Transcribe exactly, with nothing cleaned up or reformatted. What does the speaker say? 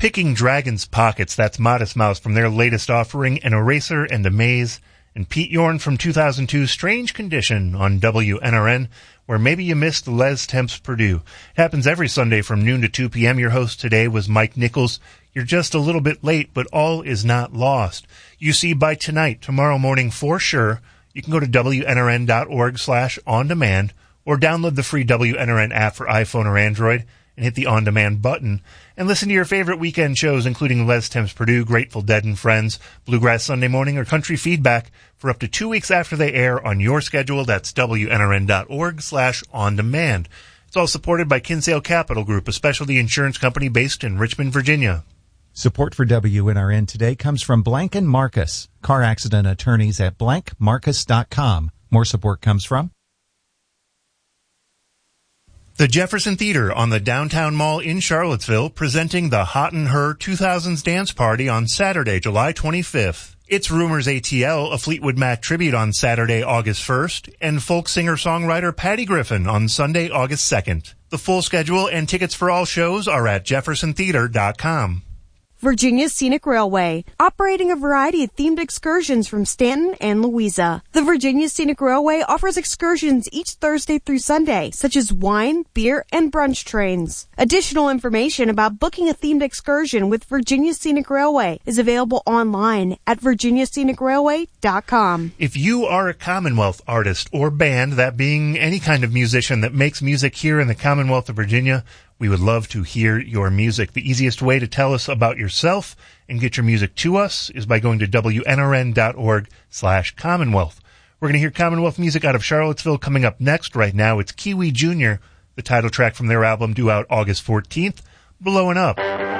Picking Dragon's Pockets, that's Modest Mouse from their latest offering, An Eraser and a Maze. And Pete Yorn from two thousand two, Strange Condition on W N R N, where maybe you missed Les Temps Purdue. It happens every Sunday from noon to two p.m. Your host today was Mike Nichols. You're just a little bit late, but all is not lost. You see, by tonight, tomorrow morning for sure, you can go to W N R N dot org slash on demand or download the free W N R N app for iPhone or Android and hit the on-demand button and listen to your favorite weekend shows, including Les Temps Purdue, Grateful Dead and Friends, Bluegrass Sunday Morning, or Country Feedback for up to two weeks after they air on your schedule. That's W N R N dot org slash on demand. It's all supported by Kinsale Capital Group, a specialty insurance company based in Richmond, Virginia. Support for W N R N today comes from Blank and Marcus, car accident attorneys at blank marcus dot com. More support comes from the Jefferson Theater on the Downtown Mall in Charlottesville, presenting the Hot and Her two thousands Dance Party on Saturday, July twenty-fifth. It's Rumors A T L, a Fleetwood Mac tribute on Saturday, August first, and folk singer-songwriter Patty Griffin on Sunday, August second. The full schedule and tickets for all shows are at jefferson theater dot com. Virginia Scenic Railway, operating a variety of themed excursions from Stanton and Louisa. The Virginia Scenic Railway offers excursions each Thursday through Sunday, such as wine, beer, and brunch trains. Additional information about booking a themed excursion with Virginia Scenic Railway is available online at virginia scenic railway dot com. If you are a Commonwealth artist or band, that being any kind of musician that makes music here in the Commonwealth of Virginia, we would love to hear your music. The easiest way to tell us about yourself and get your music to us is by going to W N R N dot org slash Commonwealth. We're going to hear Commonwealth music out of Charlottesville coming up next. Right now, it's Kiwi Junior, the title track from their album due out August fourteenth, Blowin' Up.